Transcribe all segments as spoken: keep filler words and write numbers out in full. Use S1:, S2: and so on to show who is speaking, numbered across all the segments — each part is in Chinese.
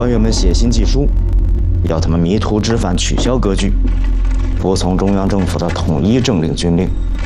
S1: 官员们写信寄书，要他们迷途知返，取消割据，服从中央政府的统一政令军令。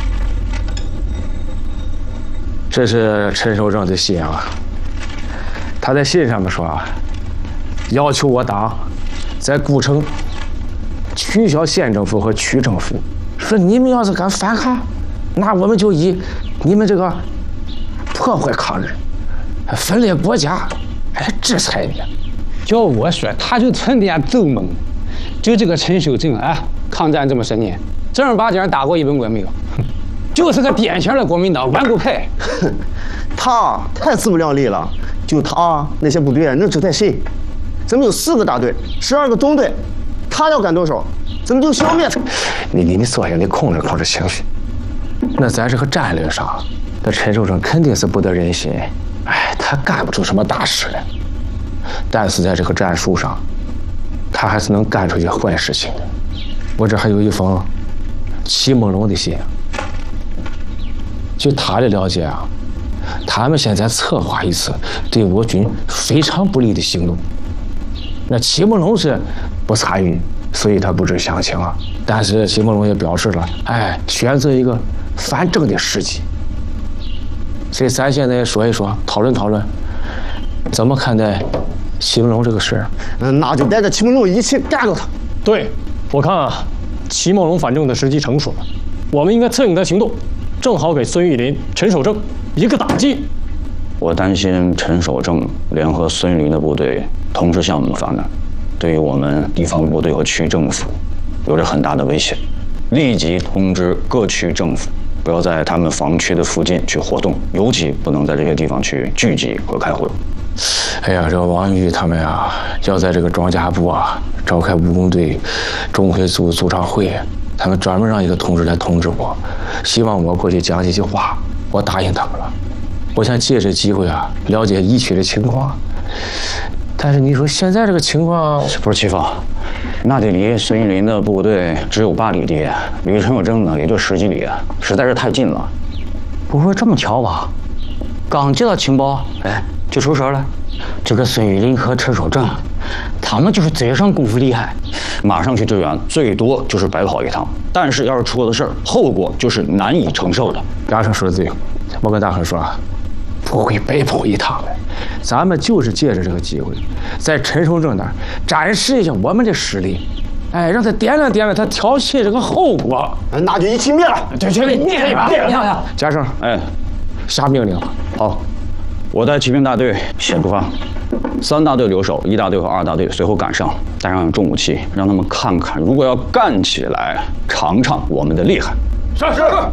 S2: 这是陈守正的信啊，他在信上面说啊，要求我党在古城取消县政府和区政府，说你们要是敢反抗，那我们就以你们这个破坏抗日、分裂国家来制裁你。
S3: 叫我说，他就成天奏猛，就这个陈守正啊，抗战这么十年，正儿八经打过一本过没有？就是个典型的国民党顽固派。
S4: 他太自不量力了，就他那些部队能指待谁？咱们有四个大队，十二个中队，他要敢动手，咱们就消灭他。
S2: 你你你坐下，你控制控制情绪。那在这个战略上，那陈守正肯定是不得人心，哎，他干不出什么大事来。但是在这个战术上，他还是能干出一些坏事情的。我这还有一封齐梦龙的信，据他的了解啊，他们现在策划一次对我军非常不利的行动。那齐梦龙是不参与，所以他不知详情啊。但是齐梦龙也表示了，哎，选择一个反正的时机。所以咱现在说一说，讨论讨论，怎么看待齐梦龙这个事儿？
S4: 嗯，那就带着齐梦龙一起干掉他。
S5: 对，我看啊，齐梦龙反正的时机成熟了，我们应该策应他行动，正好给孙玉林、陈守正一个打击。
S6: 我担心陈守正联合孙玉林的部队同时向我们发难，对于我们地方部队和区政府有着很大的威胁。立即通知各区政府，不要在他们防区的附近去活动，尤其不能在这些地方去聚集和开会。
S2: 哎呀，这王玉他们啊，要在这个庄稼部啊召开武工队中会组组长会，他们专门让一个同志来通知我，希望我过去讲几句话。我答应他们了，我想借这机会啊，了解疫区的情况。但是你说现在这个情况，
S6: 不是齐峰，那得离孙玉林的部队只有八里地，离陈守正呢也就十几里，实在是太近了。
S7: 不会这么巧吧？刚接到情报，哎，就出事了。这个孙玉林和陈守正，他们就是嘴上功夫厉害，
S6: 马上去支援，最多就是白跑一趟。但是要是出了事儿，后果就是难以承受的。
S2: 大声说的对，我跟大伙说啊，不会白跑一趟的。咱们就是借着这个机会，在陈守正那儿展示一下我们的实力，哎，让他掂量掂量他挑衅这个后果。
S4: 那就一起灭了。
S2: 对，全给灭了吧！
S7: 你好呀，
S2: 嘉盛，
S6: 哎，
S2: 下命令。
S6: 好，我带骑兵大队先出发，三大队留守，一大队和二大队随后赶上，带上重武器，让他们看看，如果要干起来，尝尝我们的厉害。
S2: 是是。